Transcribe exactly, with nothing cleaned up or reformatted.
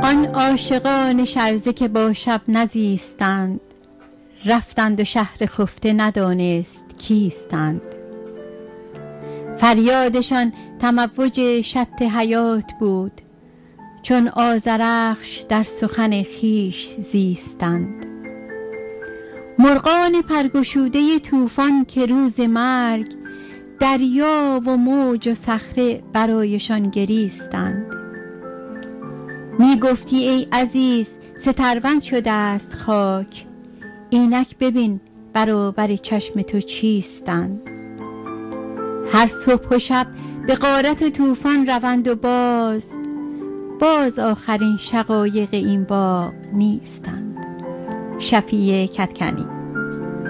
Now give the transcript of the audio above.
آن عاشقان شرزه که با شب نزیستند، رفتند و شهر خفته ندانست کیستند. فریادشان تموج شط حیات بود، چون آذرخش در سخن خیش زیستند. مرغان پرگشوده طوفان که روز مرگ، دریا و موج و صخره برایشان گریستند. می گفتی ای عزیز سترون شده است خاک، اینک ببین برابر چشم تو چیستند. هر صبح و شب به غارت و طوفان روند و باز، باز آخرین شقایق این باغ نیستند. شفیع کدکنی.